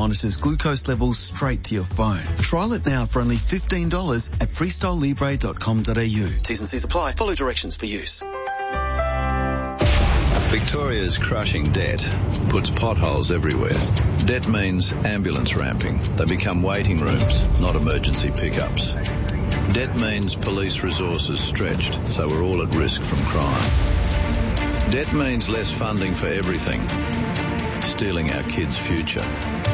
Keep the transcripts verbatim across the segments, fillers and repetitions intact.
monitors glucose levels straight to your phone. Trial it now for only fifteen dollars at freestyle libre dot com dot a u. T's and C's apply. Follow directions for use. Victoria's crushing debt puts potholes everywhere. Debt means ambulance ramping. They become waiting rooms, not emergency pickups. Debt means police resources stretched, so we're all at risk from crime. Debt means less funding for everything, stealing our kids' future.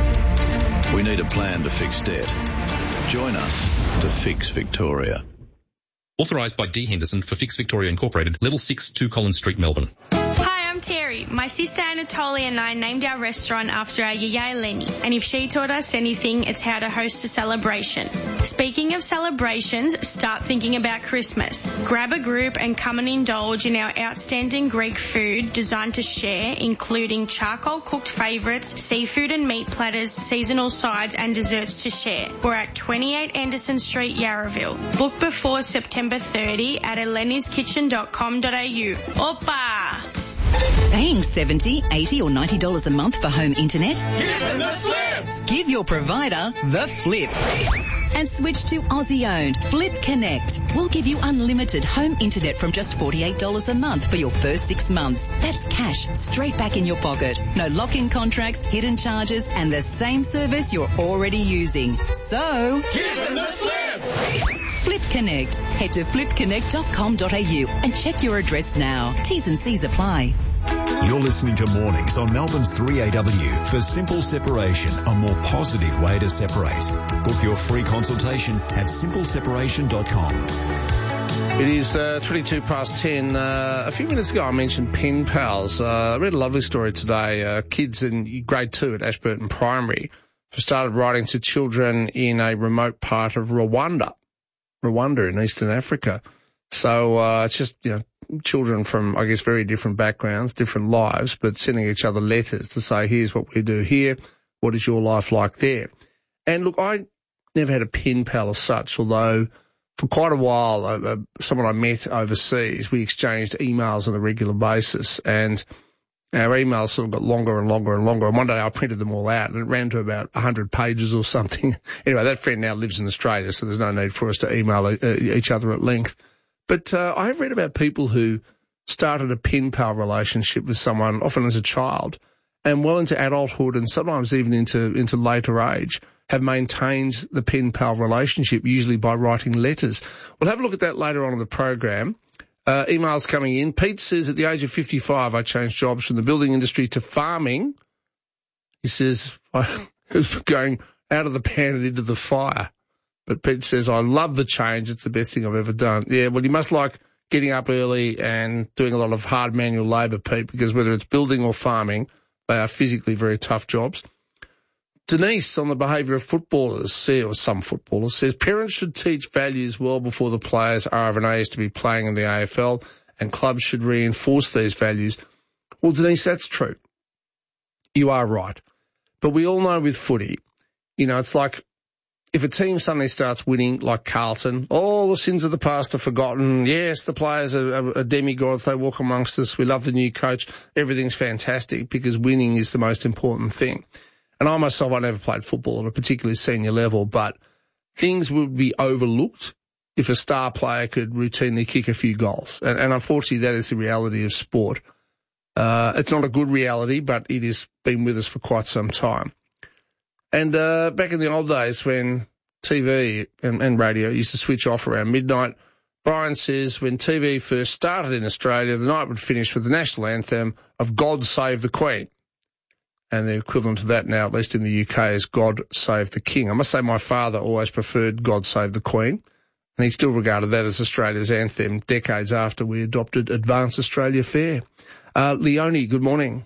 We need a plan to fix debt. Join us to fix Victoria. Authorised by D. Henderson for Fix Victoria Incorporated, Level six, two Collins Street, Melbourne. Hi, I'm Terry. My sister Anatolia and I named our restaurant after our yaya Lenny, and if she taught us anything, it's how to host a celebration. Speaking of celebrations, start thinking about Christmas. Grab a group and come and indulge in our outstanding Greek food designed to share, including charcoal cooked favourites, seafood and meat platters, seasonal sides and desserts to share. We're at twenty-eight Anderson Street, Yarraville. Book before September thirtieth at elenis kitchen dot com dot a u. Opa! Paying seventy dollars, eighty dollars or ninety dollars a month for home internet? Give them the flip! Give your provider the flip. And switch to Aussie-owned Flip Connect. We'll give you unlimited home internet from just forty-eight dollars a month for your first six months. That's cash straight back in your pocket. No lock-in contracts, hidden charges, and the same service you're already using. So... give them the flip! Flip Connect. Head to flip connect dot com dot a u and check your address now. T's and C's apply. You're listening to Mornings on Melbourne's three A W for Simple Separation, a more positive way to separate. Book your free consultation at simple separation dot com. It is uh, twenty-two past ten. Uh, a few minutes ago I mentioned pen pals. Uh, I read a lovely story today. Uh, kids in grade two at Ashburton Primary have started writing to children in a remote part of Rwanda. Rwanda in Eastern Africa. So uh, it's just, you know, children from, I guess, very different backgrounds, different lives, but sending each other letters to say, here's what we do here, what is your life like there? And look, I never had a pen pal as such, although for quite a while, uh, uh, someone I met overseas, we exchanged emails on a regular basis, and our emails sort of got longer and longer and longer. And one day I printed them all out, and it ran to about one hundred pages or something. Anyway, that friend now lives in Australia, so there's no need for us to email uh, each other at length. But uh, I have read about people who started a pen pal relationship with someone, often as a child, and well into adulthood and sometimes even into, into later age, have maintained the pen pal relationship, usually by writing letters. We'll have a look at that later on in the program. Uh, emails coming in. Pete says, at the age of fifty-five, I changed jobs from the building industry to farming. He says, I was going out of the pan and into the fire. But Pete says, I love the change. It's the best thing I've ever done. Yeah, well, you must like getting up early and doing a lot of hard manual labour, Pete, because whether it's building or farming, they are physically very tough jobs. Denise, on the behaviour of footballers, or some footballers, says parents should teach values well before the players are of an age to be playing in the A F L, and clubs should reinforce these values. Well, Denise, that's true. You are right. But we all know with footy, you know, it's like if a team suddenly starts winning, like Carlton, all the sins of the past are forgotten. Yes, the players are, are, are demigods. They walk amongst us. We love the new coach. Everything's fantastic because winning is the most important thing. And I myself, I never played football at a particularly senior level, but things would be overlooked if a star player could routinely kick a few goals. And, and unfortunately, that is the reality of sport. Uh, it's not a good reality, but it has been with us for quite some time. And uh, back in the old days when T V and, and radio used to switch off around midnight, Brian says when T V first started in Australia, the night would finish with the national anthem of God Save the Queen. And the equivalent to that now, at least in the U K, is God Save the King. I must say my father always preferred God Save the Queen, and he still regarded that as Australia's anthem decades after we adopted Advance Australia Fair. Uh, Leonie, good morning.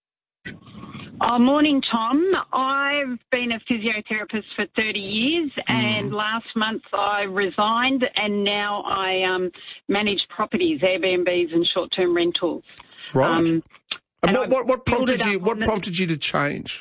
Oh, morning, Tom. I've been a physiotherapist for thirty years, mm. and last month I resigned, and now I um, manage properties, Airbnbs and short-term rentals. Right. Um, and and what, what, what prompted you? What prompted you to change?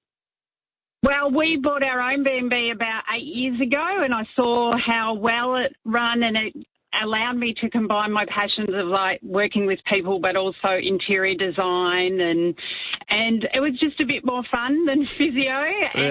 Well, we bought our own B and B about eight years ago, and I saw how well it ran, and it allowed me to combine my passions of like working with people, but also interior design, and and it was just a bit more fun than physio. Yeah.